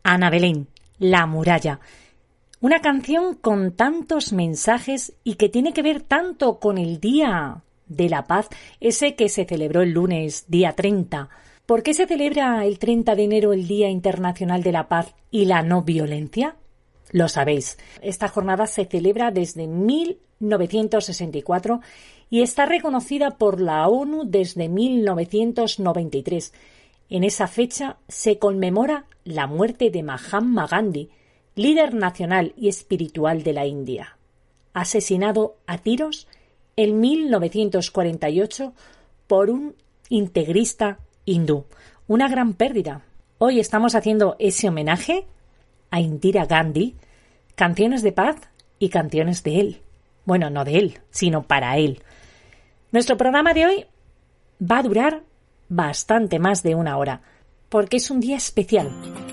Ana Belén, La muralla. Una canción con tantos mensajes y que tiene que ver tanto con el Día de la Paz, ese que se celebró el lunes, día 30. ¿Por qué se celebra el 30 de enero el Día Internacional de la Paz y la No Violencia? Lo sabéis, esta jornada se celebra desde 1964 y está reconocida por la ONU desde 1993. En esa fecha se conmemora la muerte de Mahatma Gandhi, líder nacional y espiritual de la India, asesinado a tiros en 1948 por un integrista hindú. Una gran pérdida. Hoy estamos haciendo ese homenaje a Indira Gandhi, canciones de paz y canciones de él. Bueno, no de él, sino para él. Nuestro programa de hoy va a durar bastante más de una hora, porque es un día especial.